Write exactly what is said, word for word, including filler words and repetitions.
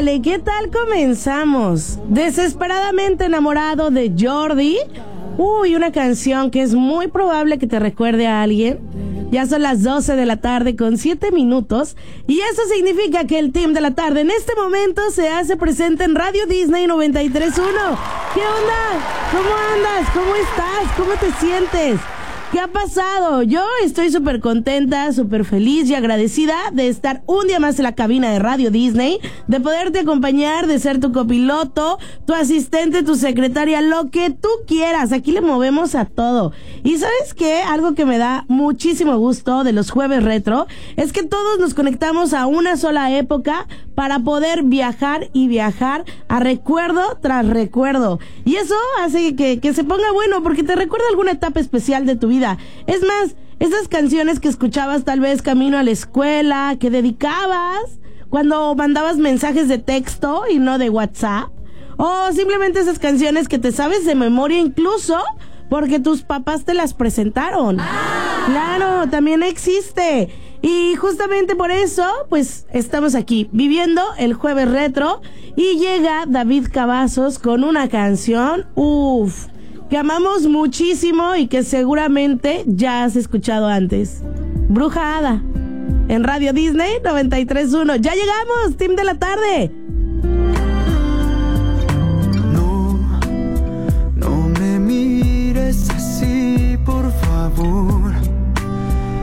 Órale, ¿qué tal comenzamos? Desesperadamente enamorado de Jordi. Uy, una canción que es muy probable que te recuerde a alguien. Ya son las doce de la tarde con siete minutos. Y eso significa que el team de la tarde en este momento se hace presente en Radio Disney noventa y tres punto uno. ¿Qué onda? ¿Cómo andas? ¿Cómo estás? ¿Cómo te sientes? ¿Qué ha pasado? Yo estoy súper contenta, súper feliz y agradecida de estar un día más en la cabina de Radio Disney, de poderte acompañar, de ser tu copiloto, tu asistente, tu secretaria, lo que tú quieras. Aquí le movemos a todo. Y ¿sabes qué? Algo que me da muchísimo gusto de los jueves retro es que todos nos conectamos a una sola época para poder viajar y viajar a recuerdo tras recuerdo. Y eso hace que, que se ponga bueno porque te recuerda alguna etapa especial de tu vida. Es más, esas canciones que escuchabas tal vez camino a la escuela, que dedicabas cuando mandabas mensajes de texto y no de WhatsApp, o simplemente esas canciones que te sabes de memoria incluso porque tus papás te las presentaron. ¡Ah! Claro, también existe. Y justamente por eso, pues, estamos aquí, viviendo el jueves retro, y llega David Cavazos con una canción, uff, que amamos muchísimo y que seguramente ya has escuchado antes. Bruja Hada, en Radio Disney noventa y tres punto uno. ¡Ya llegamos, team de la tarde!